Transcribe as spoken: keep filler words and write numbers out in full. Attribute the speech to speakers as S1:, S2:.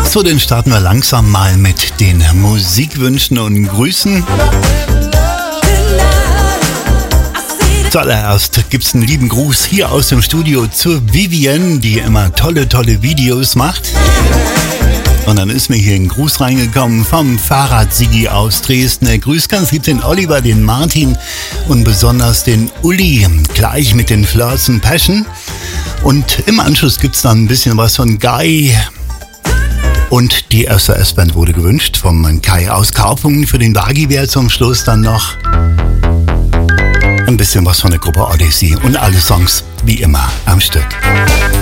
S1: So, dann starten wir langsam mal mit den Musikwünschen und Grüßen. Zuallererst gibt's einen lieben Gruß hier aus dem Studio zur Vivian, die immer tolle, tolle Videos macht. Und dann ist mir hier ein Gruß reingekommen vom Fahrrad-Sigi aus Dresden. Er grüßt ganz lieb den Oliver, den Martin und besonders den Uli, gleich mit den Flirts and Passion. Und im Anschluss gibt's dann ein bisschen was von Guy. Und die S O S-Band wurde gewünscht vom Kai aus Karpfen. Für den Wagi-Bär zum Schluss dann noch ein bisschen was von der Gruppe Odyssey und alle Songs wie immer am Stück.